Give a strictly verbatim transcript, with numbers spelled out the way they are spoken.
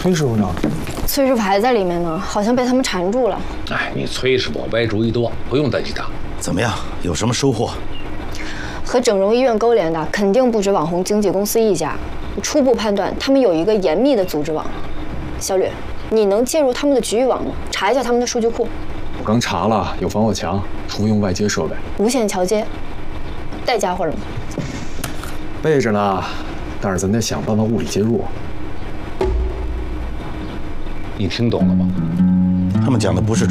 崔师傅呢？ 崔师傅还在里面呢，好像被他们缠住了。 哎，你崔师傅歪主意多，不用担心他。 怎么样？有什么收获？ 和整容医院勾连的肯定不止网红经纪公司一家。初步判断，他们有一个严密的组织网。小吕，你能介入他们的局域网吗？查一下他们的数据库。 我刚查了，有防火墙，除用外接设备。 无线桥接，带家伙了吗？ 备着呢，但是咱得想办法物理介入。 你听懂了吗？ 他们讲的不是